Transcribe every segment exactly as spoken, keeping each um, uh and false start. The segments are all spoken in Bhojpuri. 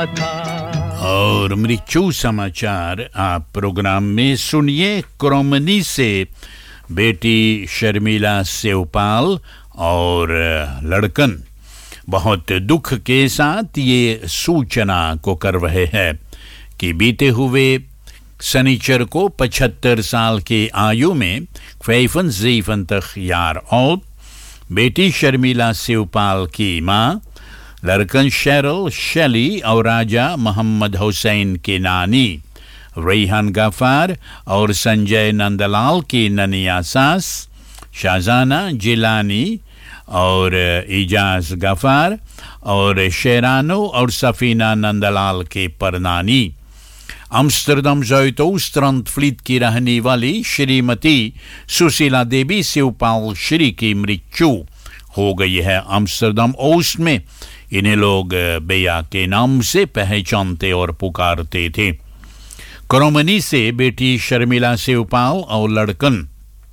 और मृत्यु समाचार आप प्रोग्राम में सुनिए। क्रोमनी से बेटी शर्मिला सेवपाल और लड़कन बहुत दुख के साथ ये सूचना को कर रहे हैं कि बीते हुए शनिचर को पचहत्तर साल की आयु में फैफन यार और बेटी शर्मिला सेवपाल की मां लड़कन शेरल शेली और राजा मोहम्मद हुसैन की नानी रेहान गफार और संजय नंदलाल की ननिया सास शाहजाना जिलानी और इजाज गफार और शेरानो और सफीना नंदलाल के परनानी अम्स्टरडम ज़ोइटोस्ट्रंड फ्लीट की रहने वाली श्रीमती सुशीला देवी सेवपाल श्री की मृत्यु हो गई है। अम्स्टरडम ओस्ट में इन्हें लोग बेया के नाम से पहचानते और पुकारते थे। क्रोमनी से बेटी शर्मिला सेवपाल और लड़कन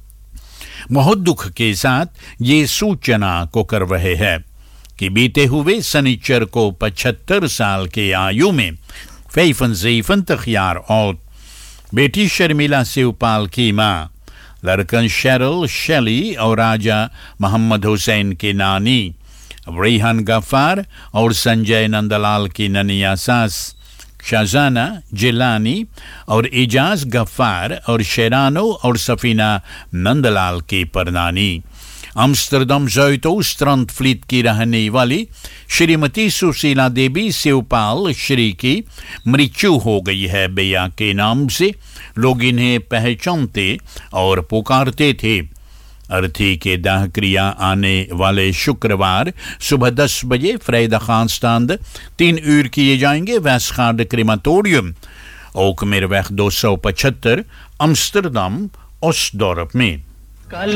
बहुत दुख के साथ ये सूचना को कर रहे हैं कि बीते हुए शनिचर को पचहत्तर साल के आयु में फैफन ज़ीफन तखयार और बेटी शर्मिला सेवपाल की मां लड़कन शेरल शेली और राजा मोहम्मद हुसैन की नानी रेहान गफार और संजय नंदलाल की ननिया सास शाहजाना जिलानी और इजाज गफार और शेरानो और सफीना नंदलाल की परनानी अम्स्टरडम ज़ोइटोस्ट्रंड फ्लीट की रहने वाली श्रीमती सुशीला देवी सेवपाल श्री की मृत्यु हो गई है। बेया के नाम से लोग इन्हें पहचानते और पुकारते थे। अर्थी के दाह क्रिया आने वाले शुक्रवार सुबह दस बजे फ्रेदा खानस्तांद तीन ऊर किए जाएंगे वेस्टगार्ड क्रीमाटोरियम ओकमेरवेग दो सौ पचहत्तर अम्स्टरडम ओस्टडोर्प में।